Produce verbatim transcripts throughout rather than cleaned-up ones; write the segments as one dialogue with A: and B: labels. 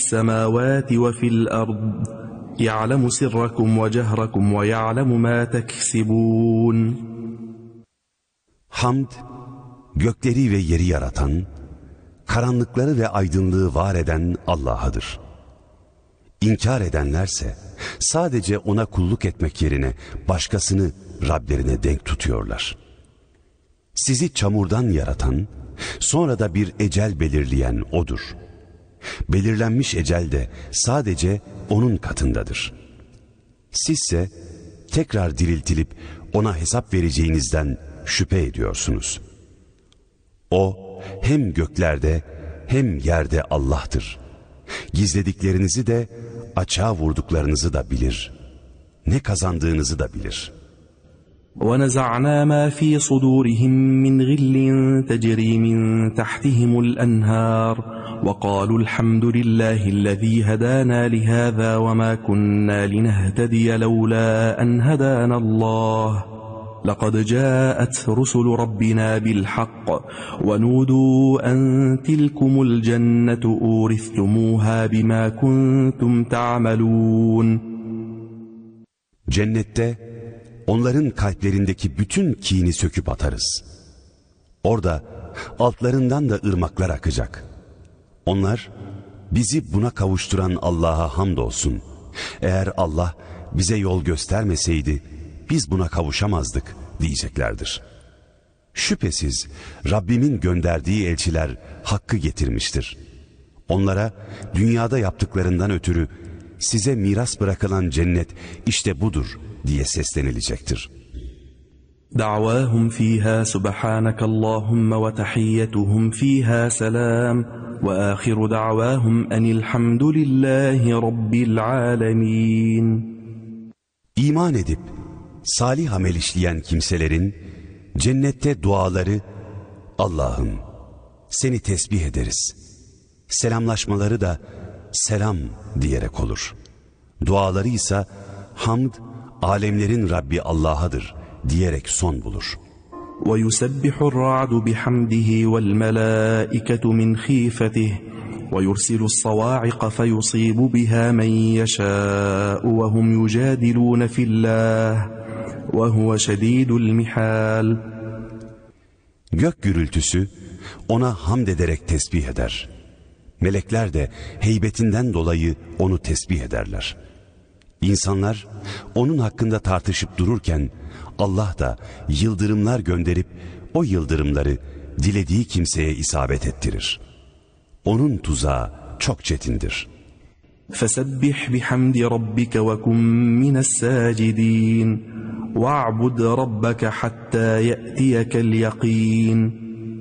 A: السماوات وفي الأرض يعلم سركم وجهركم ويعلم ما تكسبون.
B: Hamd, gökleri ve yeri yaratan, karanlıkları ve aydınlığı var eden Allah'adır. İnkar edenlerse sadece ona kulluk etmek yerine başkasını Rablerine denk tutuyorlar. Sizi çamurdan yaratan, sonra da bir ecel belirleyen O'dur. Belirlenmiş ecel de sadece O'nun katındadır. Sizse tekrar diriltilip O'na hesap vereceğinizden şüphe ediyorsunuz. O hem göklerde hem yerde Allah'tır. Gizlediklerinizi de açığa vurduklarınızı da bilir. Ne kazandığınızı da bilir.
A: وَنَزَعْنَا مَا فِي صُدُورِهِمْ مِنْ غِلٍّ تَجْرِي مِنْ تَحْتِهِمُ الْأَنْهَارُ وَقَالُوا الْحَمْدُ لِلَّهِ الَّذِي هَدَانَا لِهَذَا وَمَا كُنَّا لِنَهْتَدِيَ لَوْلَا أَنْ هَدَانَا اللَّهُ لَقَدْ جَاءَتْ رُسُلُ رَبِّنَا بِالْحَقِّ وَنُودُوا أَنْ تِلْكُمُ الْجَنَّةُ أُورِثْتُمُوهَا بِمَا كُنْتُمْ تَعْمَلُونَ.
B: Cennette onların kalplerindeki bütün kini söküp atarız. Orada altlarından da ırmaklar akacak. Onlar, bizi buna kavuşturan Allah'a hamdolsun. Eğer Allah bize yol göstermeseydi, biz buna kavuşamazdık diyeceklerdir. Şüphesiz Rabbimin gönderdiği elçiler hakkı getirmiştir. Onlara dünyada yaptıklarından ötürü size miras bırakılan cennet işte budur diye seslenilecektir.
A: دعواهم فيها سبحانك اللهم وتحيتهم فيها سلام وآخر دعواهم أن الحمد لله رب العالمين.
B: İman edip salih amel işleyen kimselerin cennette duaları Allah'ım seni tesbih ederiz. Selamlaşmaları da selam diyerek olur. Duaları ise hamd alemlerin Rabbi Allah'adır diyerek son bulur.
A: وَيُسَبِّحُ الرَّعْدُ بِحَمْدِهِ وَالْمَلَائِكَةُ مِنْ خِيفَتِهِ وَيُرْسِلُ الصَّوَاعِقَ فَيُصِيبُ بِهَا مَنْ يَشَاءُ وَهُمْ يُجَادِلُونَ فِي اللّٰهِ وَهُوَ شَدِيدُ الْمِحَالِ.
B: Gök gürültüsü ona hamd ederek tesbih eder. Melekler de heybetinden dolayı onu tesbih ederler. İnsanlar onun hakkında tartışıp dururken Allah da yıldırımlar gönderip o yıldırımları dilediği kimseye isabet ettirir. Onun tuzağı çok çetindir.
A: فَسَبِّحْ بِحَمْدِ رَبِّكَ وَكُنْ مِنَ السَّاجِدِينَ وَاعْبُدْ رَبَّكَ حَتَّى يَأْتِيَكَ الْيَقِينَ.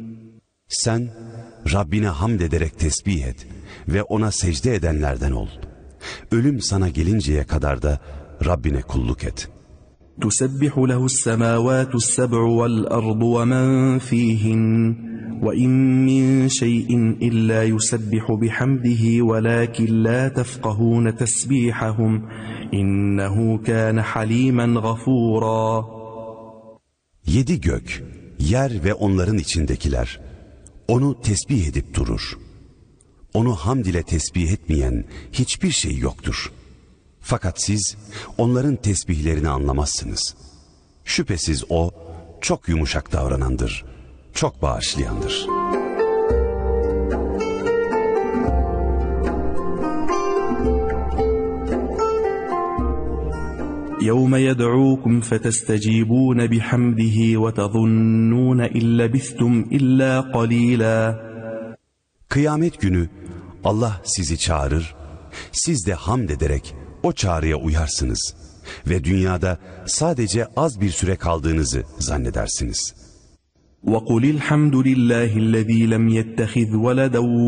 B: Sen Rabbine hamd ederek tesbih et ve ona secde edenlerden ol. Ölüm sana gelinceye kadar da Rabbine kulluk et.
A: تُسَبِّحُ لَهُ السَّمَاوَاتُ السَّبْعُ وَالْأَرْضُ وَمَنْ فِيهِنَّ وَإِنْ مِنْ شَيْءٍ إِلَّا يُسَبِّحُ بِحَمْدِهِ وَلَكِنْ لَا تَفْقَهُونَ تَسْبِيحَهُمْ إِنَّهُ كَانَ حَلِيمًا غَفُورًا.
B: Yedi gök, yer ve onların içindekiler onu tesbih edip durur. Onu hamd ile tesbih etmeyen hiçbir şey yoktur. Fakat siz onların tesbihlerini anlamazsınız. Şüphesiz o çok yumuşak davranandır, çok bağışlayandır.
A: يَوْمَ يَدْعُوكُمْ فَتَسْتَجِيبُونَ بِحَمْدِهِ وَتَظُنُّونَ إِنْ لَبِثْتُمْ إِلَّا قَلِيلًا.
B: Kıyamet günü Allah sizi çağırır, siz de hamd ederek o çağrıya uyarsınız ve dünyada sadece az bir süre kaldığınızı zannedersiniz.
A: وَقُلِ الْحَمْدُ لِلَّهِ الَّذ۪ي لَمْ يَتَّخِذْ وَلَدًا